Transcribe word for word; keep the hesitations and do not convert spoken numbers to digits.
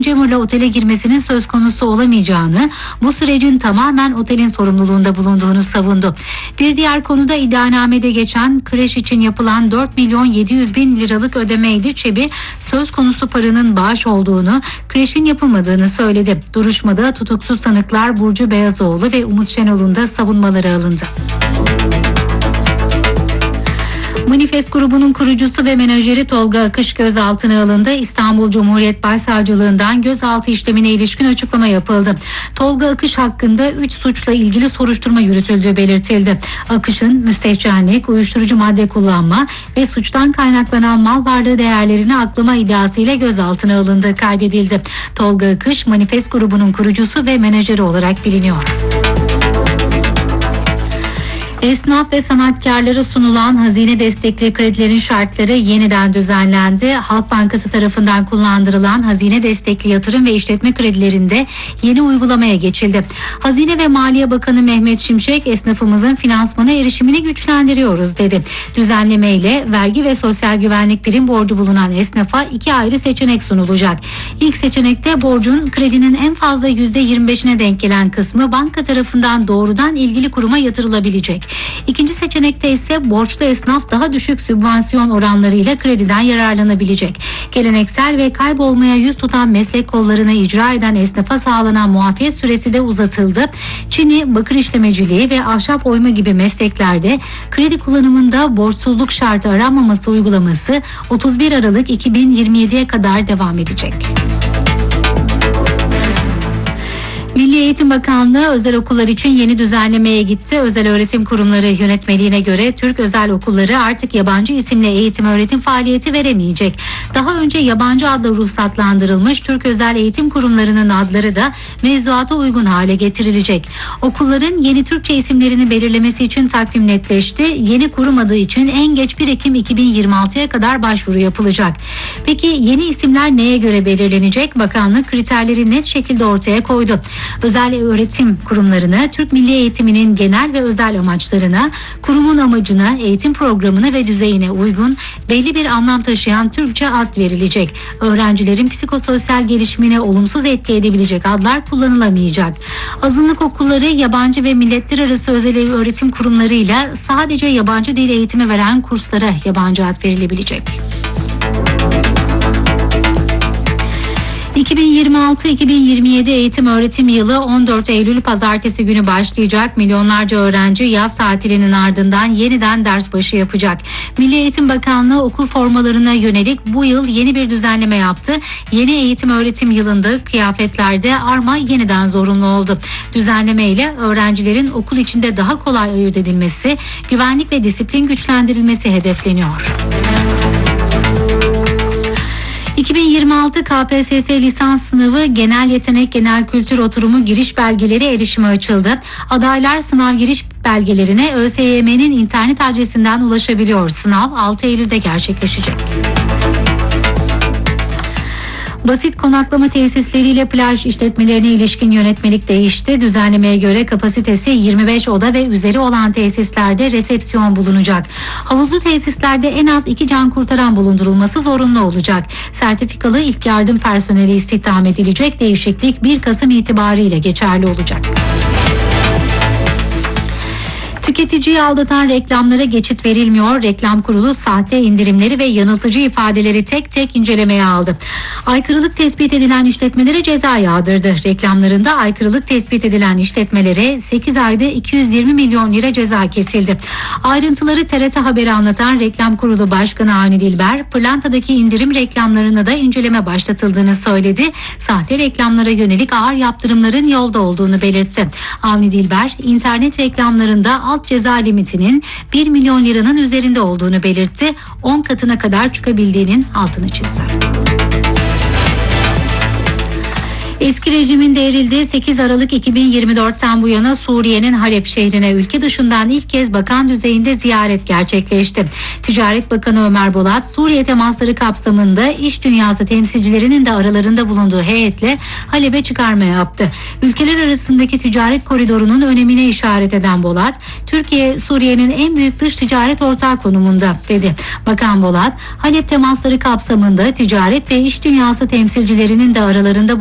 Cemur'la otele girmesinin söz konusu olamayacağını, bu sürecin tamamen otelin sorumluluğunda bulunduğunu savundu. Bir diğer konuda iddianamede geçen kreş için yapılan dört milyon yedi yüz bin liralık ödemeydi. Çebi söz konusu paranın bağış olduğunu, kreşin yapılmadığını söyledi. Duruşmada tutuksuz sanıklar Burcu Beyazoğlu ve Umut Şenol'un da savunmaları alındı. Manifest grubunun kurucusu ve menajeri Tolga Akış gözaltına alındı. İstanbul Cumhuriyet Başsavcılığından gözaltı işlemine ilişkin açıklama yapıldı. Tolga Akış hakkında üç suçla ilgili soruşturma yürütüldüğü belirtildi. Akış'ın müstehcenlik, uyuşturucu madde kullanma ve suçtan kaynaklanan mal varlığı değerlerini aklama iddiasıyla gözaltına alındığı kaydedildi. Tolga Akış, Manifest grubunun kurucusu ve menajeri olarak biliniyor. Esnaf ve sanatkarlara sunulan hazine destekli kredilerin şartları yeniden düzenlendi. Halk Bankası tarafından kullandırılan hazine destekli yatırım ve işletme kredilerinde yeni uygulamaya geçildi. Hazine ve Maliye Bakanı Mehmet Şimşek, esnafımızın finansmana erişimini güçlendiriyoruz dedi. Düzenlemeyle vergi ve sosyal güvenlik prim borcu bulunan esnafa iki ayrı seçenek sunulacak. İlk seçenekte borcun kredinin en fazla yüzde yirmi beşine denk gelen kısmı banka tarafından doğrudan ilgili kuruma yatırılabilecek. İkinci seçenekte ise borçlu esnaf daha düşük sübvansiyon oranlarıyla krediden yararlanabilecek. Geleneksel ve kaybolmaya yüz tutan meslek kollarını icra eden esnafa sağlanan muafiyet süresi de uzatıldı. Çini, bakır işlemeciliği ve ahşap oyma gibi mesleklerde kredi kullanımında borçsuzluk şartı aranmaması uygulaması otuz bir Aralık iki bin yirmi yediye kadar devam edecek. Milli Eğitim Bakanlığı özel okullar için yeni düzenlemeye gitti. Özel öğretim kurumları yönetmeliğine göre Türk özel okulları artık yabancı isimle eğitim öğretim faaliyeti veremeyecek. Daha önce yabancı adla ruhsatlandırılmış Türk özel eğitim kurumlarının adları da mevzuata uygun hale getirilecek. Okulların yeni Türkçe isimlerini belirlemesi için takvim netleşti. Yeni kurum adı için en geç bir Ekim iki bin yirmi altıya kadar başvuru yapılacak. Peki yeni isimler neye göre belirlenecek? Bakanlık kriterleri net şekilde ortaya koydu. Özel öğretim kurumlarına Türk Milli Eğitiminin genel ve özel amaçlarına, kurumun amacına, eğitim programına ve düzeyine uygun belli bir anlam taşıyan Türkçe ad verilecek. Öğrencilerin psikososyal gelişimine olumsuz etki edebilecek adlar kullanılamayacak. Azınlık okulları yabancı ve milletler arası özel öğretim kurumlarıyla sadece yabancı dil eğitimi veren kurslara yabancı ad verilebilecek. iki bin yirmi altı iki bin yirmi yedi eğitim öğretim yılı on dört Eylül pazartesi günü başlayacak. Milyonlarca öğrenci yaz tatilinin ardından yeniden ders başı yapacak. Milli Eğitim Bakanlığı okul formalarına yönelik bu yıl yeni bir düzenleme yaptı. Yeni eğitim öğretim yılında kıyafetlerde arma yeniden zorunlu oldu. Düzenleme ile öğrencilerin okul içinde daha kolay ayırt edilmesi, güvenlik ve disiplin güçlendirilmesi hedefleniyor. iki bin yirmi altı K P S S lisans sınavı genel yetenek genel kültür oturumu giriş belgeleri erişime açıldı. Adaylar sınav giriş belgelerine ÖSYM'nin internet adresinden ulaşabiliyor. Sınav altı Eylül'de gerçekleşecek. Basit konaklama tesisleriyle plaj işletmelerine ilişkin yönetmelik değişti. Düzenlemeye göre kapasitesi yirmi beş oda ve üzeri olan tesislerde resepsiyon bulunacak. Havuzlu tesislerde en az iki can kurtaran bulundurulması zorunlu olacak. Sertifikalı ilk yardım personeli istihdam edilecek. Değişiklik bir Kasım itibariyle geçerli olacak. Tüketiciyi aldatan reklamlara geçit verilmiyor. Reklam Kurulu sahte indirimleri ve yanıltıcı ifadeleri tek tek incelemeye aldı. Aykırılık tespit edilen işletmelere ceza yağdırdı. Reklamlarında aykırılık tespit edilen işletmelere sekiz ayda iki yüz yirmi milyon lira ceza kesildi. Ayrıntıları T R T Haber'e anlatan Reklam Kurulu Başkanı Avni Dilber, pırlantadaki indirim reklamlarına da inceleme başlatıldığını söyledi. Sahte reklamlara yönelik ağır yaptırımların yolda olduğunu belirtti. Avni Dilber, internet reklamlarında alt ceza limitinin bir milyon liranın üzerinde olduğunu belirtti. on katına kadar çıkabildiğinin altını çizdi. Eski rejimin devrildiği sekiz Aralık iki bin yirmi dörtten bu yana Suriye'nin Halep şehrine ülke dışından ilk kez bakan düzeyinde ziyaret gerçekleşti. Ticaret Bakanı Ömer Bolat, Suriye temasları kapsamında iş dünyası temsilcilerinin de aralarında bulunduğu heyetle Halep'e çıkarma yaptı. Ülkeler arasındaki ticaret koridorunun önemine işaret eden Bolat, Türkiye, Suriye'nin en büyük dış ticaret ortağı konumunda dedi. Bakan Bolat, Halep temasları kapsamında ticaret ve iş dünyası temsilcilerinin de aralarında